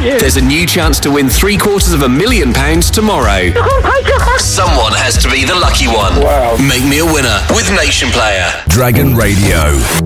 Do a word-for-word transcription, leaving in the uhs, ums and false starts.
you. There's a new chance to win three quarters of a million pounds tomorrow. Oh my God. Someone has to be the lucky one. Wow. Make me a winner with Nation Player. Dragon Radio.